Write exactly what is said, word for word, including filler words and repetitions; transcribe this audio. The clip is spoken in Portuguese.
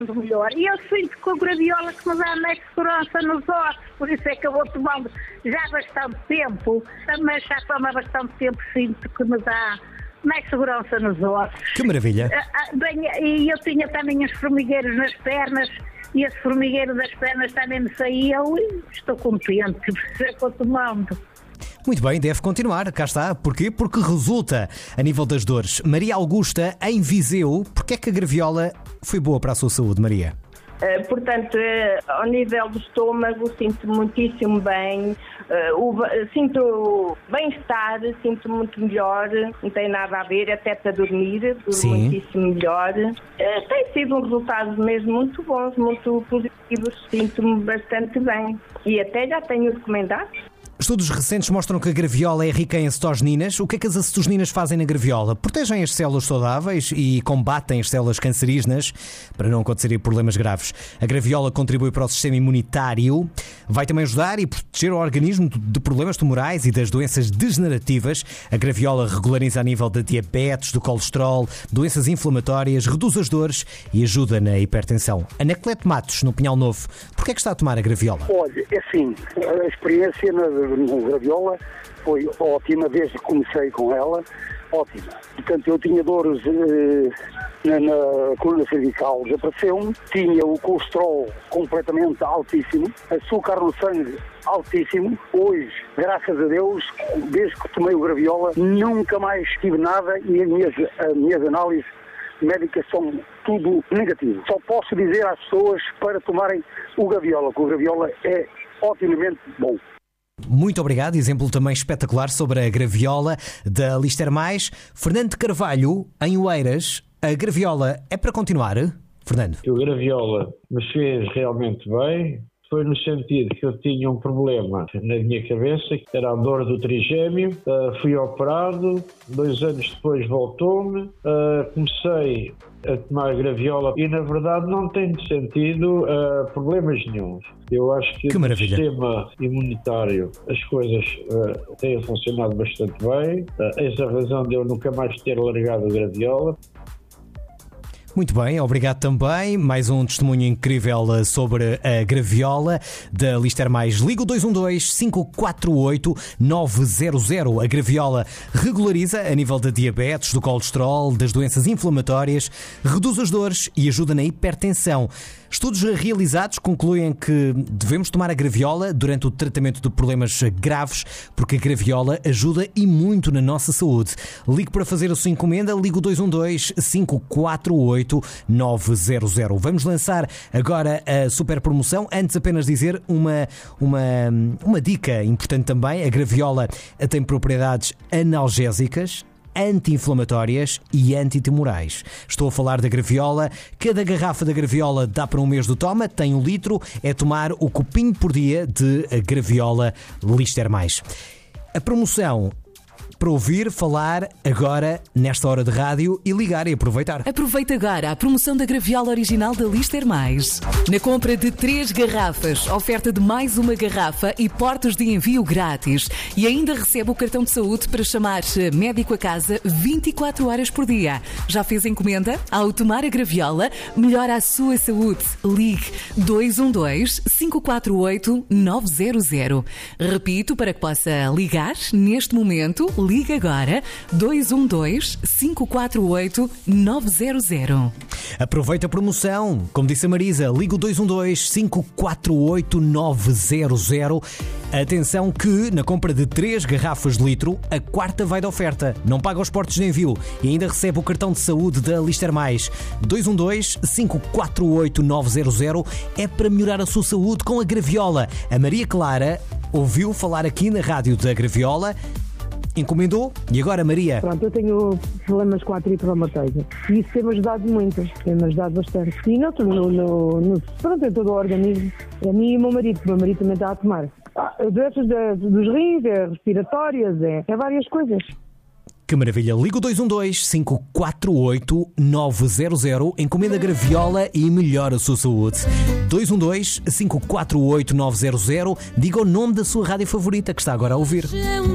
melhor. E eu sinto que o graviola que me dá mais segurança nos ossos, por isso é que eu vou tomando já há bastante tempo, mas já tomo há bastante tempo, sinto que me dá mais segurança nos ossos. Que maravilha! Bem, e eu tinha também os formigueiros nas pernas, e esse formigueiro das pernas também me saía, e estou contente por isso é que eu tomando. Muito bem, deve continuar, cá está. Porquê? Porque resulta a nível das dores. Maria Augusta, em Viseu, porque é que a graviola foi boa para a sua saúde, Maria? Uh, portanto, uh, ao nível do estômago, sinto muitíssimo bem, uh, o, sinto bem-estar, sinto muito melhor, não tem nada a ver, até para dormir, durmo Sim. muitíssimo melhor. Uh, tem sido um resultados mesmo muito bons, muito positivos, sinto-me bastante bem. E até já tenho recomendado. Estudos recentes mostram que a graviola é rica em acetosininas. O que é que as acetosininas fazem na graviola? Protegem as células saudáveis e combatem as células cancerígenas para não acontecerem problemas graves. A graviola contribui para o sistema imunitário, vai também ajudar e proteger o organismo de problemas tumorais e das doenças degenerativas. A graviola regulariza a nível da diabetes, do colesterol, doenças inflamatórias, reduz as dores e ajuda na hipertensão. Anacleto Matos, no Pinhal Novo, porquê é que está a tomar a graviola? Olha, é assim, a experiência na no graviola foi ótima, desde que comecei com ela, ótima. Portanto, eu tinha dores eh, na, na coluna cervical, desapareceu-me, tinha o colesterol completamente altíssimo, açúcar no sangue altíssimo. Hoje, graças a Deus, desde que tomei o graviola, nunca mais tive nada e as minhas, as minhas análises médicas são tudo negativo. Só posso dizer às pessoas para tomarem o graviola, que o graviola é otimamente bom. Muito obrigado, exemplo também espetacular sobre a graviola da Lister Mais. Fernando Carvalho, em Oeiras, a graviola é para continuar? Fernando? O graviola me fez realmente bem, foi no sentido que eu tinha um problema na minha cabeça, que era a dor do trigêmeo, uh, fui operado, dois anos depois voltou-me, uh, comecei a tomar graviola e na verdade não tem sentido uh, problemas nenhuns. Eu acho que, que no maravilha. sistema imunitário as coisas uh, têm funcionado bastante bem, uh, essa é a razão de eu nunca mais ter largado a graviola. Muito bem, obrigado também. Mais um testemunho incrível sobre a graviola da Lister Mais. Liga o dois um dois, cinco quatro oito, nove zero zero. A graviola regulariza a nível da diabetes, do colesterol, das doenças inflamatórias, reduz as dores e ajuda na hipertensão. Estudos realizados concluem que devemos tomar a graviola durante o tratamento de problemas graves, porque a graviola ajuda e muito na nossa saúde. Ligue para fazer a sua encomenda, ligue o dois um dois, cinco quatro oito, nove zero zero. Vamos lançar agora a super promoção. Antes apenas dizer uma, uma, uma dica importante também. A graviola tem propriedades analgésicas, anti-inflamatórias e antitumorais. Estou a falar da graviola. Cada garrafa da graviola dá para um mês do toma, tem um litro, é tomar o copinho por dia de graviola Lister Mais. A promoção para ouvir, falar agora nesta hora de rádio e ligar e aproveitar. Aproveita agora a promoção da graviola original da Lister Mais. Na compra de três garrafas, oferta de mais uma garrafa e portos de envio grátis. E ainda recebe o cartão de saúde para chamar médico a casa vinte e quatro horas por dia. Já fez encomenda? Ao tomar a graviola, melhora a sua saúde. Ligue dois um dois, cinco quatro oito, nove zero zero. Repito, para que possa ligar neste momento, ligue agora dois um dois, cinco quatro oito, nove zero zero. Aproveita a promoção. Como disse a Marisa, liga o dois um dois, cinco quatro oito, nove zero zero. Atenção que na compra de três garrafas de litro, a quarta vai de oferta. Não paga os portos de envio e ainda recebe o cartão de saúde da Lister Mais. dois um dois, cinco quatro oito, nove zero zero é para melhorar a sua saúde com a graviola. A Maria Clara ouviu falar aqui na rádio da graviola, encomendou e agora, Maria? Pronto, eu tenho problemas com a artrite reumatoide e isso tem-me ajudado muito, tem-me ajudado bastante. E não, no, no, no, pronto, em todo o organismo, a mim e o meu marido, o meu marido também está a tomar. Ah, doenças dos rins, é respiratórias, é, é várias coisas. Que maravilha. Liga o dois um dois, cinco quatro oito, nove zero zero, encomenda graviola e melhora a sua saúde. dois um dois, cinco quatro oito, nove zero zero. Diga o nome da sua rádio favorita que está agora a ouvir.